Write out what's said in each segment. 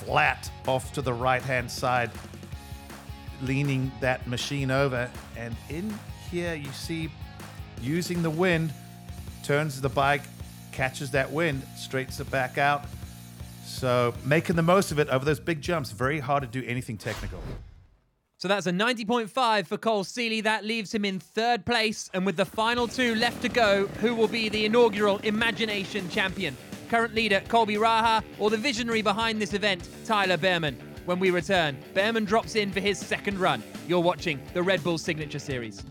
flat off to the right-hand side, leaning that machine over. And in here, you see, using the wind, turns the bike, catches that wind, straightens it back out. So making the most of it over those big jumps. Very hard to do anything technical. So that's a 90.5 for Cole Seely. That leaves him in third place. And with the final two left to go, who will be the inaugural Imagination champion? Current leader Colby Raha, or the visionary behind this event, Tyler Behrman? When we return, Behrman drops in for his second run. You're watching the Red Bull Signature Series.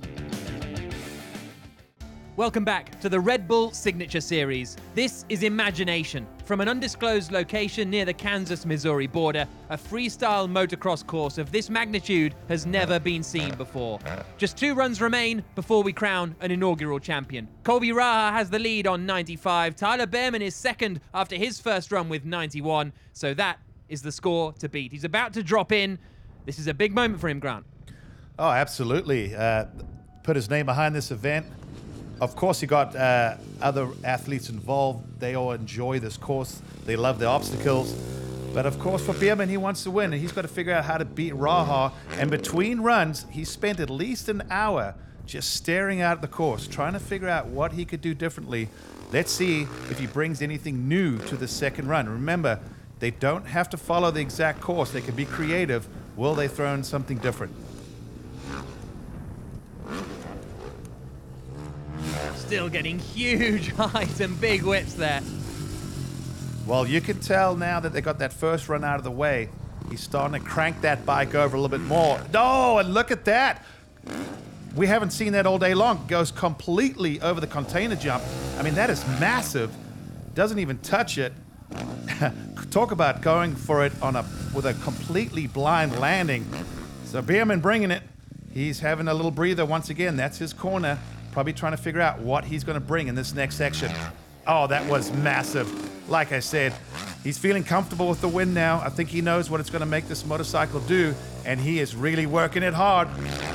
Welcome back to the Red Bull Signature Series. This is Imagination. From an undisclosed location near the Kansas-Missouri border, a freestyle motocross course of this magnitude has never been seen before. Just 2 runs remain before we crown an inaugural champion. Colby Raha has the lead on 95. Tyler Behrman is second after his first run with 91. So that is the score to beat. He's about to drop in. This is a big moment for him, Grant. Oh, absolutely. Put his name behind this event. Of course, you got other athletes involved. They all enjoy this course. They love the obstacles. But of course, for Behrman, he wants to win, and he's got to figure out how to beat Raha. And between runs, he spent at least an hour just staring out at the course, trying to figure out what he could do differently. Let's see if he brings anything new to the second run. Remember, they don't have to follow the exact course. They can be creative. Will they throw in something different? Still getting huge height and big whips there. Well, you can tell now that they got that first run out of the way. He's starting to crank that bike over a little bit more. No, and look at that. We haven't seen that all day long. Goes completely over the container jump. I mean, that is massive. Doesn't even touch it. Talk about going for it with a completely blind landing. So Behrman bringing it. He's having a little breather once again. That's his corner. Probably trying to figure out what he's going to bring in this next section. Oh, that was massive. Like I said, he's feeling comfortable with the win now. I think he knows what it's going to make this motorcycle do, and he is really working it hard.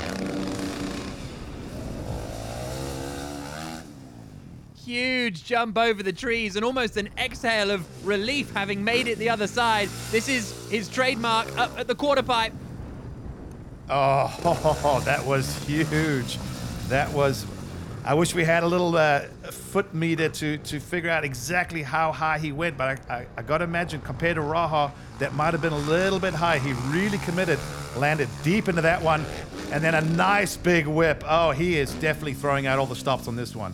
Huge jump over the trees and almost an exhale of relief having made it the other side. This is his trademark up at the quarter pipe. Oh, that was huge. That was... I wish we had a little foot meter to figure out exactly how high he went, but I got to imagine compared to Raha, that might have been a little bit high. He really committed, landed deep into that one, and then a nice big whip. Oh, he is definitely throwing out all the stops on this one.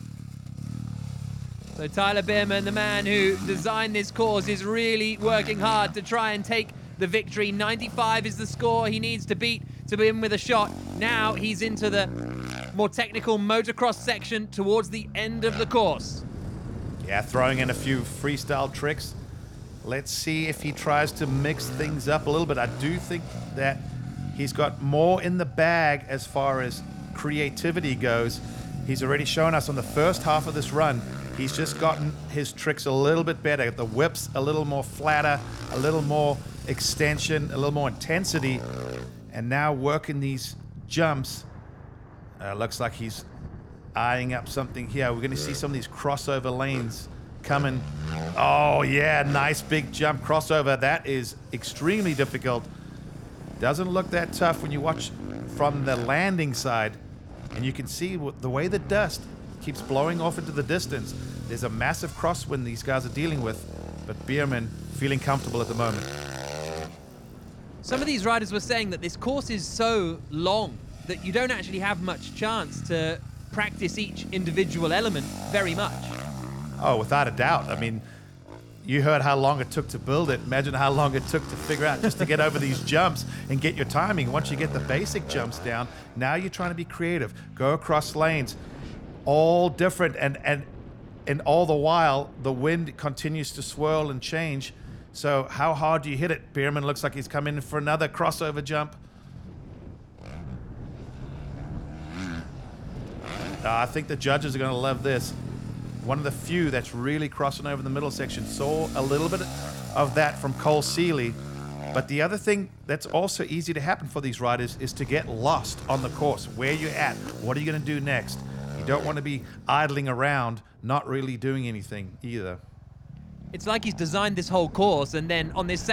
So Tyler Behrman, the man who designed this course, is really working hard to try and take the victory. 95 is the score he needs to beat to win with a shot. Now he's into the more technical motocross section towards the end of the course. Yeah, throwing in a few freestyle tricks. Let's see if he tries to mix things up a little bit. I do think that he's got more in the bag as far as creativity goes. He's already shown us on the first half of this run. He's just gotten his tricks a little bit better. The whips a little more flatter, a little more extension, a little more intensity. And now working these jumps. Looks like he's eyeing up something here. We're going to see some of these crossover lanes coming. Oh, yeah, nice big jump crossover. That is extremely difficult. Doesn't look that tough when you watch from the landing side. And you can see the way the dust keeps blowing off into the distance. There's a massive crosswind these guys are dealing with. But Behrman feeling comfortable at the moment. Some of these riders were saying that this course is so long that you don't actually have much chance to practice each individual element very much. Oh, without a doubt. I mean, you heard how long it took to build it. Imagine how long it took to figure out just to get over these jumps and get your timing. Once you get the basic jumps down, now you're trying to be creative. Go across lanes, all different, and all the while, the wind continues to swirl and change. So how hard do you hit it? Behrman looks like he's coming in for another crossover jump. I think the judges are going to love this. One of the few that's really crossing over the middle section. Saw a little bit of that from Cole Seely. But the other thing that's also easy to happen for these riders is to get lost on the course. Where you're at, what are you going to do next? You don't want to be idling around, not really doing anything either. It's like he's designed this whole course, and then on this